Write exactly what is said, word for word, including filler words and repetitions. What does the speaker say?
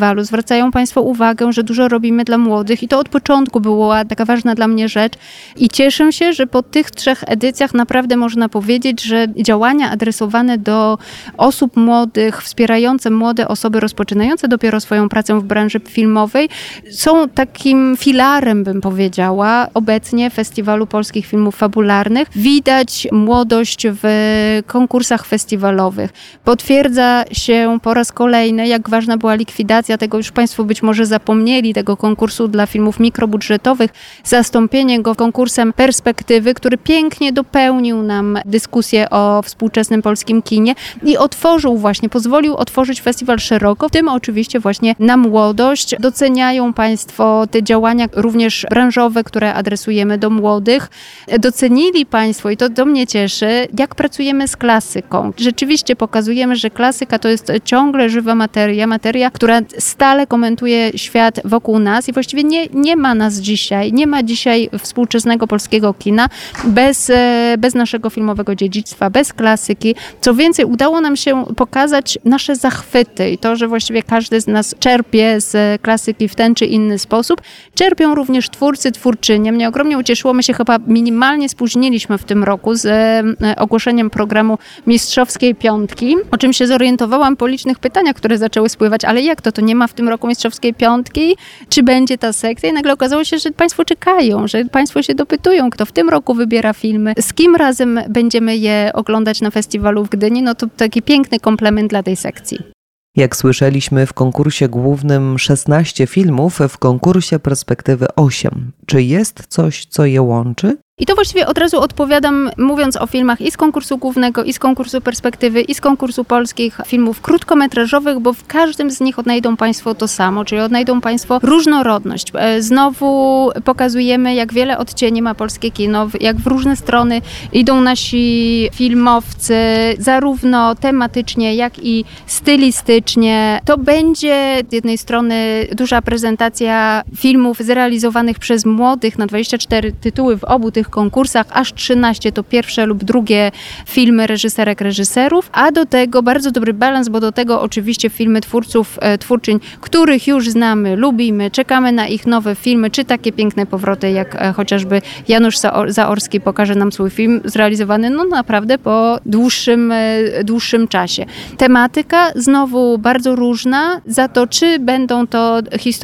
festiwalu. Zwracają Państwo uwagę, że dużo robimy dla młodych i to od początku była taka ważna dla mnie rzecz. I cieszę się, że po tych trzech edycjach naprawdę można powiedzieć, że działania adresowane do osób młodych, wspierające młode osoby rozpoczynające dopiero swoją pracę w branży filmowej są takim filarem, bym powiedziała, obecnie Festiwalu Polskich Filmów Fabularnych. Widać młodość w konkursach festiwalowych. Potwierdza się po raz kolejny, jak ważna była likwidacja tego, już Państwo być może zapomnieli, tego konkursu dla filmów mikrobudżetowych, zastąpienie go konkursem Perspektywy, który pięknie dopełnił nam dyskusję o współczesnym polskim kinie i otworzył właśnie, pozwolił otworzyć festiwal szeroko, w tym oczywiście właśnie na młodość. Doceniają Państwo te działania również branżowe, które adresujemy do młodych. Docenili Państwo, i to, to mnie cieszy, jak pracujemy z klasyką. Rzeczywiście pokazujemy, że klasyka to jest ciągle żywa materia, materia, która stale komentuje świat wokół nas i właściwie nie, nie ma nas dzisiaj, nie ma dzisiaj współczesnego polskiego kina bez, bez naszego filmowego dziedzictwa, bez klasyki. Co więcej, udało nam się pokazać nasze zachwyty i to, że właściwie każdy z nas czerpie z klasyki w ten czy inny sposób. Czerpią również twórcy, twórczynie. Mnie ogromnie ucieszyło, my się chyba minimalnie spóźniliśmy w tym roku z ogłoszeniem programu Mistrzowskiej Piątki, o czym się zorientowałam po licznych pytaniach, które zaczęły spływać, ale jak to, to nie ma w tym roku Mistrzowskiej Piątki? Czy będzie ta sekcja? I nagle okazało się, że Państwo czekają, że Państwo się dopytują, kto w tym roku wybiera filmy, z kim razem będziemy je oglądać na festiwalu w Gdyni, no to taki piękny komplement dla tej sekcji. Jak słyszeliśmy, w konkursie głównym szesnaście filmów, w konkursie Perspektywy osiem. Czy jest coś, co je łączy? I to właściwie od razu odpowiadam, mówiąc o filmach i z konkursu głównego, i z konkursu Perspektywy, i z konkursu polskich filmów krótkometrażowych, bo w każdym z nich odnajdą Państwo to samo, czyli odnajdą Państwo różnorodność. Znowu pokazujemy, jak wiele odcieni ma polskie kino, jak w różne strony idą nasi filmowcy, zarówno tematycznie, jak i stylistycznie. To będzie z jednej strony duża prezentacja filmów zrealizowanych przez młodych na dwadzieścia cztery tytuły w obu tych konkursach, aż trzynaście to pierwsze lub drugie filmy reżyserek, reżyserów, a do tego bardzo dobry balans, bo do tego oczywiście filmy twórców, twórczyń, których już znamy, lubimy, czekamy na ich nowe filmy, czy takie piękne powroty, jak chociażby Janusz Zaorski pokaże nam swój film zrealizowany no naprawdę po dłuższym, dłuższym czasie. Tematyka znowu bardzo różna, za to czy będą to historie